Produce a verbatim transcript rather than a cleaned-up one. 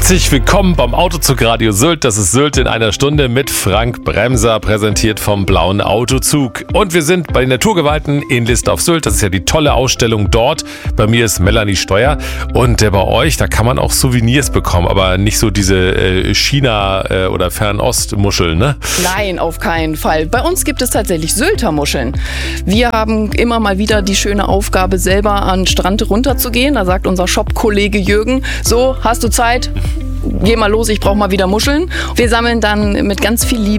Herzlich willkommen beim Autozug Radio Sylt. Das ist Sylt in einer Stunde mit Frank Bremser, präsentiert vom Blauen Autozug. Und wir sind bei den Naturgewalten in List auf Sylt. Das ist ja die tolle Ausstellung dort. Bei mir ist Melanie Steuer. Und äh, bei euch, da kann man auch Souvenirs bekommen, aber nicht so diese äh, China- äh, oder Fernost-Muscheln, ne? Nein, auf keinen Fall. Bei uns gibt es tatsächlich Sylter Muscheln. Wir haben immer mal wieder die schöne Aufgabe, selber an den Strand runterzugehen. Da sagt unser Shop-Kollege Jürgen, so, hast du Zeit? Geh mal los, ich brauche mal wieder Muscheln. Wir sammeln dann mit ganz viel Liebe